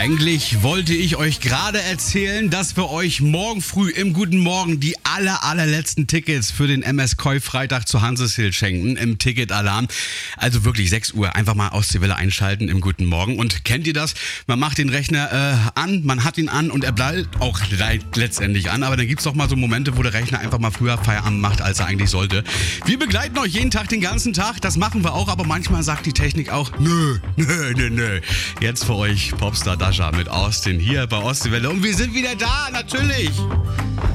Eigentlich wollte ich euch gerade erzählen, dass wir euch morgen früh im Guten Morgen die allerletzten Tickets für den MS Koi Freitag zu Hanseshill schenken im Ticketalarm. Also wirklich 6 Uhr, einfach mal Ostseewelle einschalten im Guten Morgen. Und kennt ihr das? Man macht den Rechner an, man hat ihn an und er bleibt auch letztendlich an. Aber dann gibt's doch mal so Momente, wo der Rechner einfach mal früher Feierabend macht, als er eigentlich sollte. Wir begleiten euch jeden Tag, den ganzen Tag. Das machen wir auch, aber manchmal sagt die Technik auch, nö. Jetzt für euch Popstar Dasha mit Austin hier bei Ostseewelle. Und wir sind wieder da, natürlich.